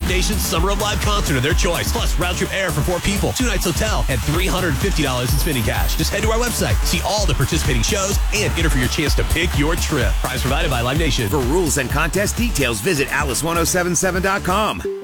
Nation's Summer of Live concert of their choice, plus round-trip air for 4 people, 2 nights hotel, and $350 in spending cash. Just head to our website, see all the participating shows, and enter for your chance to pick your trip. Prize provided by Live Nation. For rules and contest details, visit Alice1077.com.